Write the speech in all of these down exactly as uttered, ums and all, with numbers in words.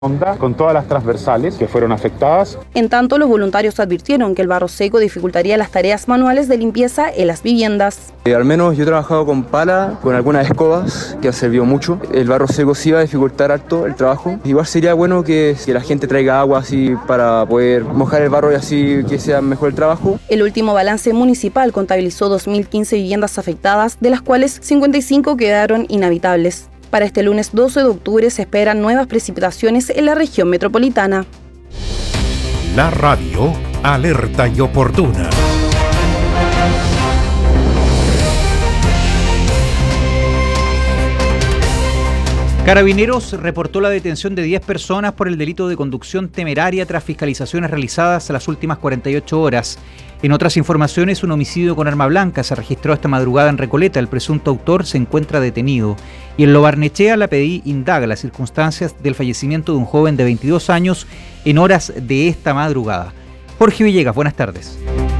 onda con todas las transversales que fueron afectadas. En tanto, los voluntarios advirtieron que el barro seco dificultaría las tareas manuales de limpieza en las viviendas. Eh, al menos yo he trabajado con pala, con algunas escobas, que ha servido mucho. El barro seco sí va a dificultar harto el trabajo. Igual sería bueno que, que la gente traiga agua así para poder mojar el barro y así que sea mejor el trabajo. El último balance municipal contabilizó dos mil quince viviendas afectadas, de las cuales cincuenta y cinco quedaron inhabitables. Para este lunes doce de octubre se esperan nuevas precipitaciones en la región metropolitana. La radio alerta y oportuna. Carabineros reportó la detención de diez personas por el delito de conducción temeraria tras fiscalizaciones realizadas las últimas cuarenta y ocho horas. En otras informaciones, un homicidio con arma blanca se registró esta madrugada en Recoleta. El presunto autor se encuentra detenido. Y en Lo Barnechea, la P D I indaga las circunstancias del fallecimiento de un joven de veintidós años en horas de esta madrugada. Jorge Villegas, buenas tardes.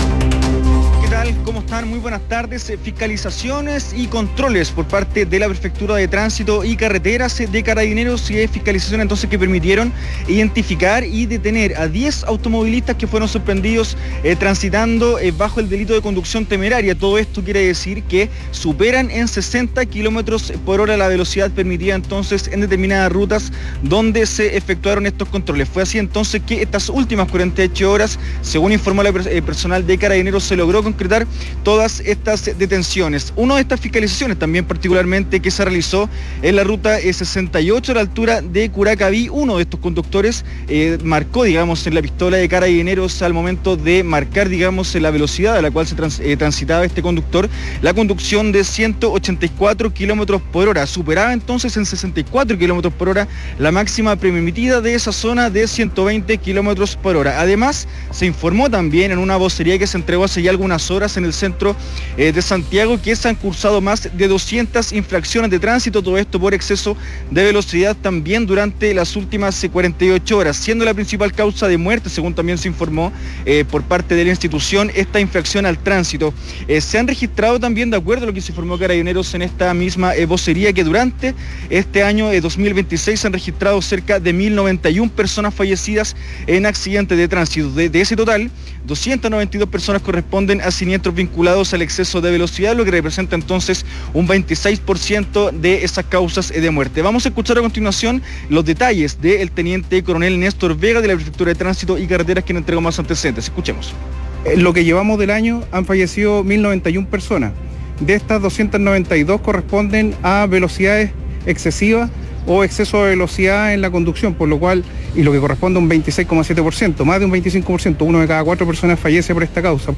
¿Cómo están? Muy buenas tardes. Fiscalizaciones y controles por parte de la Prefectura de Tránsito y Carreteras de Carabineros y de fiscalización entonces que permitieron identificar y detener a diez automovilistas que fueron sorprendidos eh, transitando eh, bajo el delito de conducción temeraria. Todo esto quiere decir que superan en sesenta kilómetros por hora la velocidad permitida entonces en determinadas rutas donde se efectuaron estos controles. Fue así entonces que estas últimas cuarenta y ocho horas, según informó el eh, personal de Carabineros, se logró concretar todas estas detenciones. Una de estas fiscalizaciones también particularmente que se realizó en la ruta sesenta y ocho a la altura de Curacaví. Uno de estos conductores eh, marcó, digamos, en la pistola de Carabineros al momento de marcar, digamos, la velocidad a la cual se trans, eh, transitaba este conductor, la conducción de ciento ochenta y cuatro kilómetros por hora. Superaba entonces en sesenta y cuatro kilómetros por hora la máxima permitida de esa zona de ciento veinte kilómetros por hora. Además, se informó también en una vocería que se entregó hace ya algunas horas en el centro eh, de Santiago que se han cursado más de doscientas infracciones de tránsito, todo esto por exceso de velocidad también durante las últimas cuarenta y ocho horas, siendo la principal causa de muerte, según también se informó eh, por parte de la institución, esta infracción al tránsito. Eh, se han registrado también, de acuerdo a lo que se informó Carabineros en esta misma eh, vocería, que durante este año eh, dos mil veintiséis se han registrado cerca de mil noventa y una personas fallecidas en accidentes de tránsito. De, de ese total, doscientas noventa y dos personas corresponden a siniestros vinculados al exceso de velocidad, lo que representa entonces un veintiséis por ciento de esas causas de muerte. Vamos a escuchar a continuación los detalles del teniente coronel Néstor Vega de la Prefectura de Tránsito y Carreteras, quien entregó más antecedentes. Escuchemos. En lo que llevamos del año han fallecido mil noventa y una personas. De estas doscientas noventa y dos corresponden a velocidades excesivas o exceso de velocidad en la conducción, por lo cual, y lo que corresponde a un veintiséis coma siete por ciento, más de un veinticinco por ciento, uno de cada cuatro personas fallece por esta causa.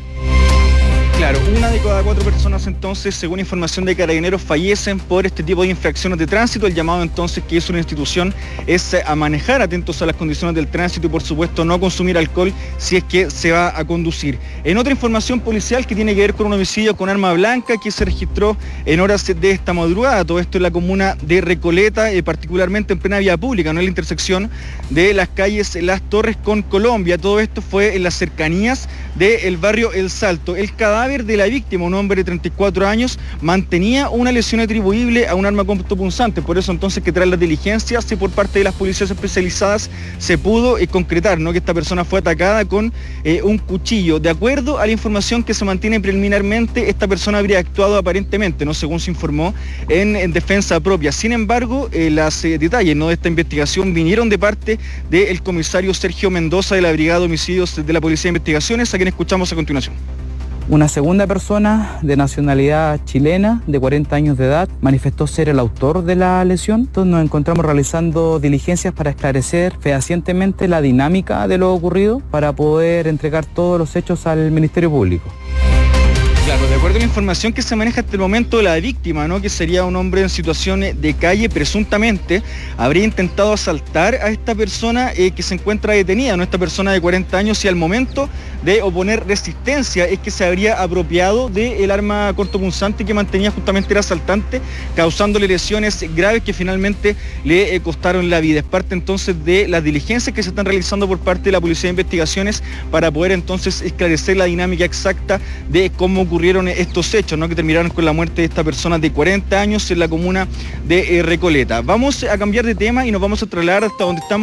Claro, una de cada cuatro personas entonces, según información de Carabineros, fallecen por este tipo de infracciones de tránsito. El llamado entonces que es una institución es a manejar atentos a las condiciones del tránsito y por supuesto no consumir alcohol si es que se va a conducir. En otra información policial que tiene que ver con un homicidio con arma blanca que se registró en horas de esta madrugada, todo esto en la comuna de Recoleta, eh, particularmente en plena vía pública, no en la intersección de las calles Las Torres con Colombia. Todo esto fue en las cercanías del barrio El Salto. El cadáver de la víctima, un hombre de treinta y cuatro años, mantenía una lesión atribuible a un arma cortopunzante. Por eso entonces que tras las diligencias y por parte de las policías especializadas se pudo eh, concretar, ¿no?, que esta persona fue atacada con eh, un cuchillo. De acuerdo a la información que se mantiene preliminarmente, esta persona habría actuado aparentemente, ¿no?, según se informó, en, en defensa propia. Sin embargo, eh, los eh, detalles, ¿no?, de esta investigación vinieron de parte del comisario Sergio Mendoza de la Brigada de Homicidios de la Policía de Investigaciones, a quien escuchamos a continuación. Una segunda persona de nacionalidad chilena, de cuarenta años de edad, manifestó ser el autor de la lesión. Entonces nos encontramos realizando diligencias para esclarecer fehacientemente la dinámica de lo ocurrido para poder entregar todos los hechos al Ministerio Público. Claro, de acuerdo a la información que se maneja hasta el momento, la víctima, ¿no?, que sería un hombre en situación de calle, presuntamente habría intentado asaltar a esta persona eh, que se encuentra detenida, ¿no?, esta persona de cuarenta años, y al momento de oponer resistencia es que se habría apropiado del arma cortopunzante que mantenía justamente el asaltante, causándole lesiones graves que finalmente le eh, costaron la vida. Es parte entonces de las diligencias que se están realizando por parte de la Policía de Investigaciones para poder entonces esclarecer la dinámica exacta de cómo ocurrieron estos hechos, ¿no?, que terminaron con la muerte de esta persona de cuarenta años en la comuna de eh, Recoleta. Vamos a cambiar de tema y nos vamos a trasladar hasta donde estamos